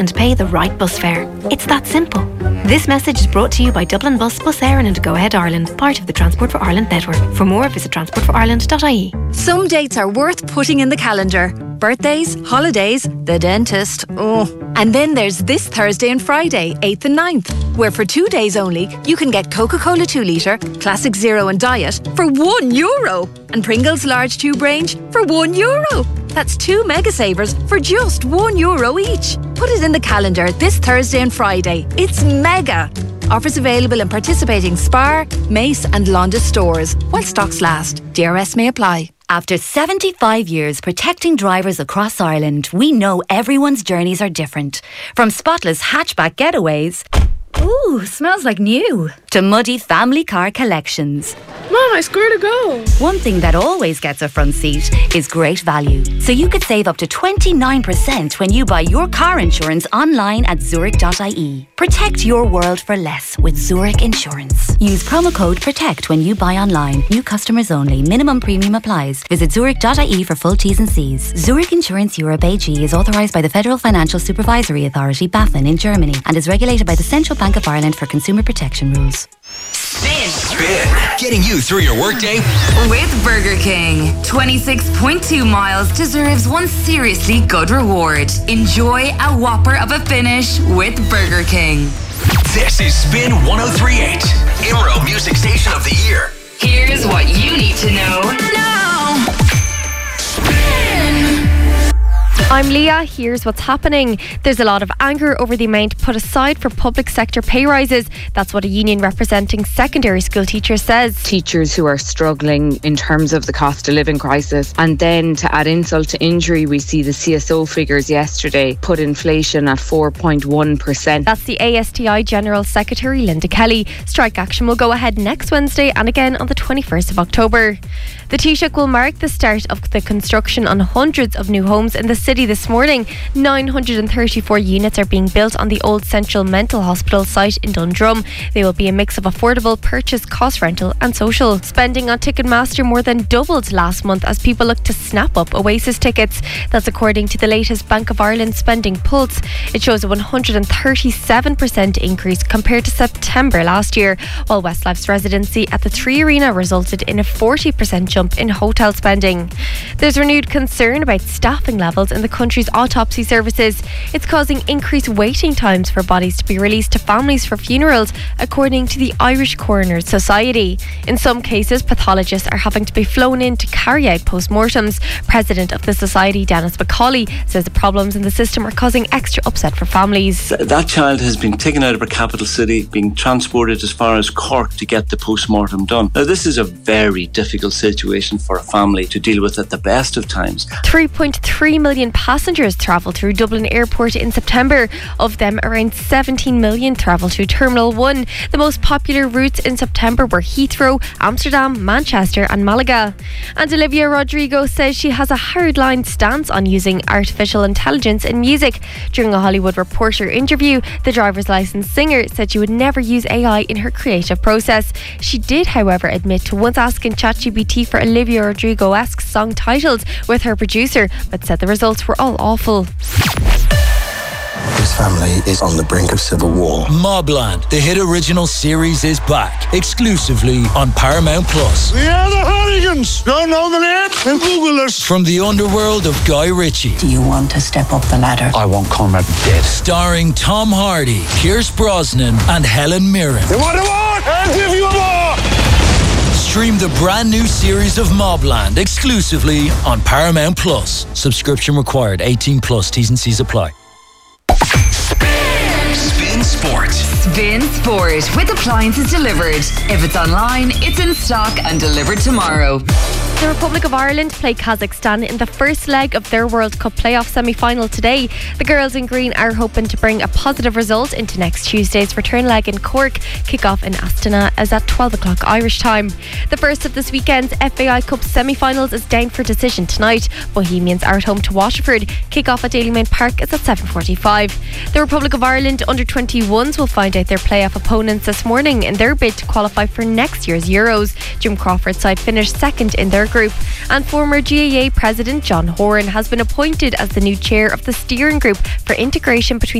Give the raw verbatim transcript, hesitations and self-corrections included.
and pay the right bus fare. It's that simple. This message is brought to you by Dublin Bus, Bus Éireann and Go Ahead Ireland, part of the Transport for Ireland network. For more, visit transport for ireland dot I E. Some dates are worth putting in the calendar. Birthdays, holidays, the dentist, oh. And then there's this Thursday and Friday, eighth and ninth, where for two days only, you can get Coca-Cola two litre, Classic Zero and Diet for one euro. And Pringles large tube range for one euro. That's two Mega Savers for just one euro each. Put it in the calendar this Thursday and Friday. It's mega. Offers available in participating Spar, Mace and Londis stores while stocks last. D R S may apply. After seventy-five years protecting drivers across Ireland, we know everyone's journeys are different. From spotless hatchback getaways, ooh, smells like new, to muddy family car collections. Mom, I swear to go. One thing that always gets a front seat is great value. So you could save up to twenty-nine percent when you buy your car insurance online at zurich dot I E. Protect your world for less with Zurich Insurance. Use promo code PROTECT when you buy online. New customers only. Minimum premium applies. Visit zurich dot I E for full T's and C's. Zurich Insurance Europe A G is authorised by the Federal Financial Supervisory Authority, BaFin, in Germany, and is regulated by the Central Bank of Ireland for consumer protection rules. Spin. Spin. Getting you through your workday. With Burger King. twenty-six point two miles deserves one seriously good reward. Enjoy a whopper of a finish with Burger King. This is Spin one oh three point eight. I M R O Music Station of the Year. Here's what you need to know now. Spin. I'm Leah. Here's what's happening. There's a lot of anger over the amount put aside for public sector pay rises. That's what a union representing secondary school teachers says. Teachers who are struggling in terms of the cost of living crisis. And then to add insult to injury, we see the C S O figures yesterday put inflation at four point one percent. That's the A S T I General Secretary Linda Kelly. Strike action will go ahead next Wednesday and again on the twenty-first of October. The Taoiseach will mark the start of the construction on hundreds of new homes in the city this morning. nine hundred thirty-four units are being built on the old Central Mental Hospital site in Dundrum. They will be a mix of affordable purchase, cost rental and social. Spending on Ticketmaster more than doubled last month as people look to snap up Oasis tickets. That's according to the latest Bank of Ireland spending pulse. It shows a one hundred thirty-seven percent increase compared to September last year, while Westlife's residency at the Three Arena resulted in a forty percent jump in hotel spending. There's renewed concern about staffing levels in the country's autopsy services. It's causing increased waiting times for bodies to be released to families for funerals, according to the Irish Coroners Society. In some cases, pathologists are having to be flown in to carry out post-mortems. President of the Society, Dennis McCauley, says the problems in the system are causing extra upset for families. Th- that child has been taken out of our capital city, being transported as far as Cork to get the post-mortem done. Now, this is a very difficult situation for a family to deal with at the best of times. three point three million passengers travelled through Dublin Airport in September. Of them, around seventeen million travelled through Terminal one. The most popular routes in September were Heathrow, Amsterdam, Manchester and Malaga. And Olivia Rodrigo says she has a hardline stance on using artificial intelligence in music. During a Hollywood Reporter interview, the driver's licensed singer said she would never use A I in her creative process. She did, however, admit to once asking ChatGPT for Olivia Rodrigo-esque song titles with her producer, but said the results were all awful. This family is on the brink of civil war. Mobland, the hit original series, is back exclusively on Paramount Plus. We are the Hardigans. Don't know the name? Then Google us. From the underworld of Guy Ritchie. Do you want to step up the ladder? I want Conrad dead. Starring Tom Hardy, Pierce Brosnan and Helen Mirren. You want a war? I'll give you a war. Stream the brand new series of Mobland exclusively on Paramount Plus. Subscription required. eighteen plus. T's and C's apply. Spin Sport. Spin Sport with appliances delivered. If it's online, it's in stock and delivered tomorrow. The Republic of Ireland play Kazakhstan in the first leg of their World Cup playoff semi-final today. The girls in green are hoping to bring a positive result into next Tuesday's return leg in Cork. Kick-off in Astana is at twelve o'clock Irish time. The first of this weekend's F A I Cup semi-finals is down for decision tonight. Bohemians are at home to Waterford. Kick-off at Dalymount Park is at seven forty-five. The Republic of Ireland under twenty-ones will find out their playoff opponents this morning in their bid to qualify for next year's Euros. Jim Crawford's side finished second in their group, and former G A A President John Horan has been appointed as the new chair of the steering group for integration between